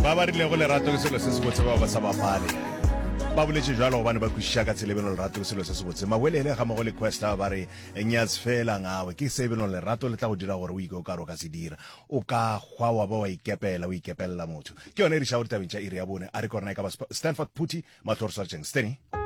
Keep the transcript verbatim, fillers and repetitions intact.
ba ba rile go lerato ke selo se se botse ba ba sa bapale ba boletse jalo go bane ba kwisha ka tselebelo lerato ke selo se se botse mawelele ga mo go le questa ba re nyats fela ngawe ke sebelo lerato le tla go dira gore o ike o ka ro ka se dira o ka gwa wa ba wa ikepela o ikepella motho ke yone re shawo tabeng tša iri ya bone a re korona ka ba Stanford Putti matloro sarjeng Steny